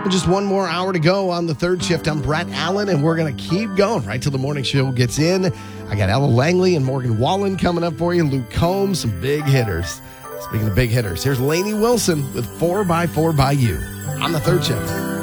Well, just one more hour to go on the third shift. I'm Brett Allen, and we're going to keep going right till the morning show gets in. I got Ella Langley and Morgan Wallen coming up for you. Luke Combs, some big hitters. Speaking of big hitters, here's Lainey Wilson with 4x4 by You on the third shift.